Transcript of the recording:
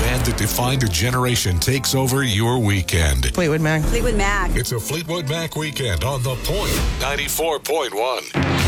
band that defined a generation takes over your weekend. Fleetwood Mac. Fleetwood Mac. It's a Fleetwood Mac weekend on The Point 94.1.